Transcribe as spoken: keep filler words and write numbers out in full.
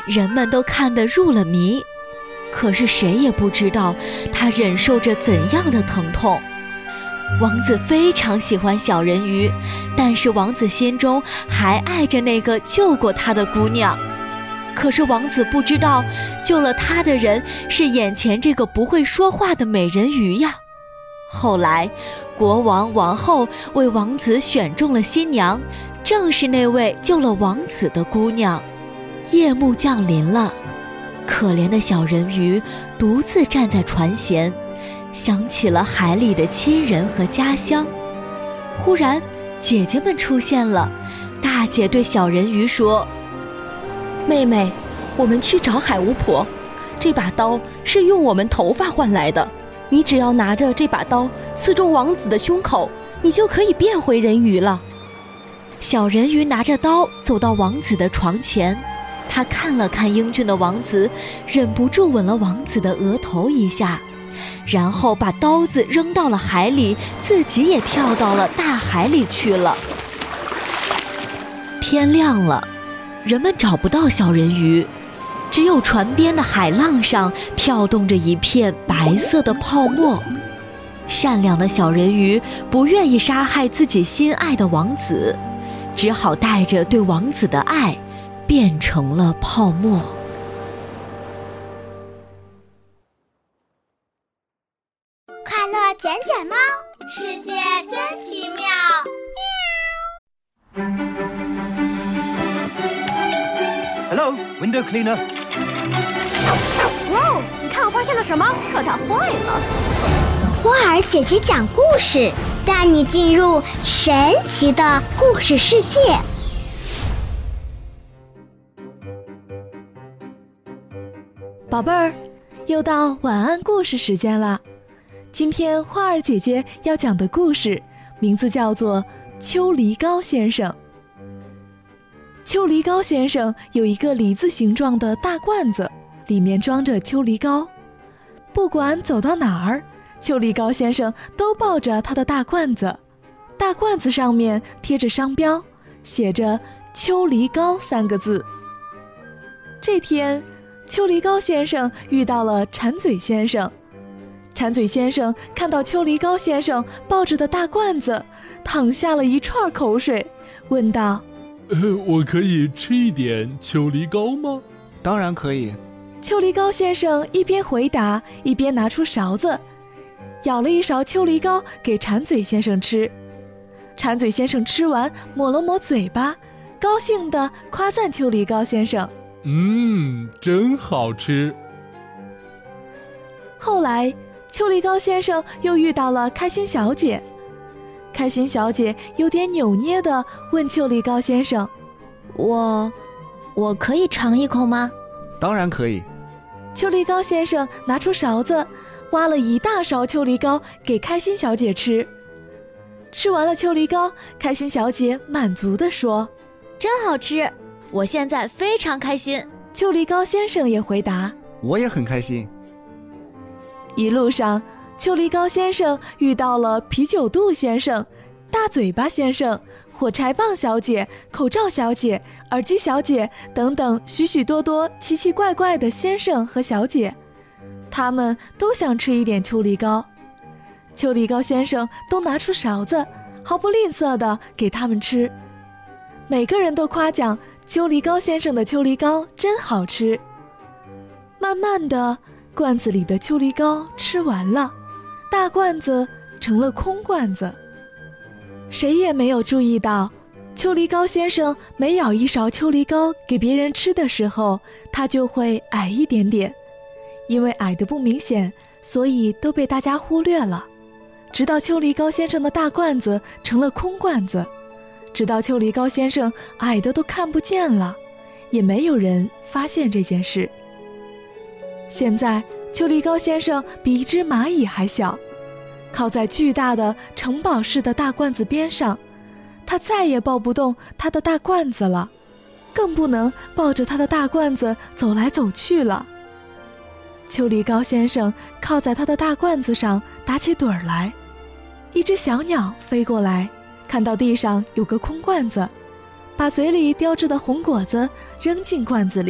人们都看得入了迷。可是谁也不知道他忍受着怎样的疼痛。王子非常喜欢小人鱼，但是王子心中还爱着那个救过他的姑娘。可是王子不知道，救了他的人是眼前这个不会说话的美人鱼呀。后来，国王、王后为王子选中了新娘，正是那位救了王子的姑娘。夜幕降临了，可怜的小人鱼独自站在船舷，想起了海里的亲人和家乡。忽然，姐姐们出现了。大姐对小人鱼说：“ 妹妹，我们去找海巫婆，这把刀是用我们头发换来的。你只要拿着这把刀刺中王子的胸口，你就可以变回人鱼了。” 小人鱼拿着刀走到王子的床前，他看了看英俊的王子，忍不住吻了王子的额头一下，然后把刀子扔到了海里，自己也跳到了大海里去了。天亮了，人们找不到小人鱼，只有船边的海浪上跳动着一片白色的泡沫。善良的小人鱼不愿意杀害自己心爱的王子，只好带着对王子的爱变成了泡沫。 快乐捡捡猫，世界真奇妙。 Hello, window cleaner. 哇，你看我发现了什么？可它坏了。 花儿姐姐讲故事，带你进入神奇的故事世界。 宝贝儿，又到晚安故事时间了。今天花儿姐姐要讲的故事名字叫做《秋梨膏先生》。秋梨膏先生有一个梨子形状的大罐子，里面装着秋梨膏。不管走到哪儿，秋梨膏先生都抱着他的大罐子，大罐子上面贴着商标，写着秋梨膏三个字。这天，秋梨膏先生遇到了馋嘴先生。馋嘴先生看到秋梨膏先生抱着的大罐子，淌下了一串口水，问道： 呃，我可以吃一点秋梨膏吗？ 当然可以。 秋梨膏先生一边回答，一边拿出勺子，舀了一勺秋梨膏给馋嘴先生吃。馋嘴先生吃完，抹了抹嘴巴，高兴地夸赞秋梨膏先生： 嗯，真好吃。 后来，秋梨膏先生又遇到了开心小姐。开心小姐有点扭捏地问秋梨膏先生： 我我可以尝一口吗？ 当然可以。 秋梨膏先生拿出勺子，挖了一大勺秋梨膏给开心小姐吃。吃完了秋梨膏，开心小姐满足地说： 真好吃，我现在非常开心。 秋梨膏先生也回答： 我也很开心。 一路上，秋梨膏先生遇到了啤酒肚先生、大嘴巴先生、火柴棒小姐、口罩小姐、耳机小姐等等许许多多奇奇怪怪的先生和小姐，他们都想吃一点秋梨膏。秋梨膏先生都拿出勺子，毫不吝啬地给他们吃。每个人都夸奖秋梨膏先生的秋梨膏真好吃。慢慢的，罐子里的秋梨膏吃完了，大罐子成了空罐子。谁也没有注意到，秋梨膏先生每舀一勺秋梨膏给别人吃的时候，他就会矮一点点。因为矮得不明显，所以都被大家忽略了。直到秋梨膏先生的大罐子成了空罐子，直到秋梨膏先生矮的都看不见了，也没有人发现这件事。现在秋梨膏先生比一只蚂蚁还小，靠在巨大的城堡式的大罐子边上，他再也抱不动他的大罐子了，更不能抱着他的大罐子走来走去了。秋梨膏先生靠在他的大罐子上打起盹儿来。一只小鸟飞过来，看到地上有个空罐子，把嘴里叼着的红果子扔进罐子里。